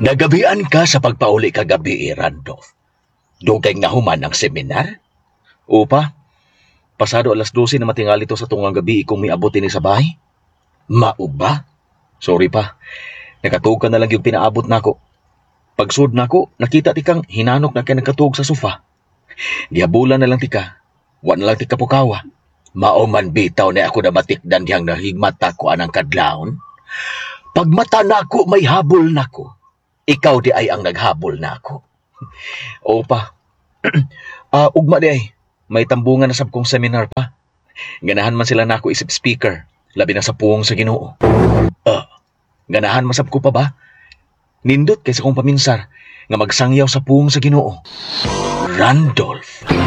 Nagabian ka sa pagpauli kagabi, Randolph. Dugay nga human ang seminar? Upa, pasado alas 12 na matingali to sa tungang gabi kung miabot ini sa bahay. Mao ba? Sorry pa, nakatuog ka na lang yung pinaabot nako. Pagsud nako, nakita tikang hinanok na kay nagkatuog sa sofa. Gihabulan na lang tika, wa na lang tika pukawa. Mao man bitaw na ako na matikdan diyang nahigmata ko anang kadlawon. Pag mata nako may habol nako. Ikaw di ay ang naghabol nako. Opa, ugma di ay, may tambungan na sab kong seminar pa. Ganahan man sila nako isip speaker, labi na sa puong sa Ginoo. Ganahan masab ko pa ba? Nindot kaysa kong paminsar nga magsangyaw sa puong sa Ginoo. Randolph.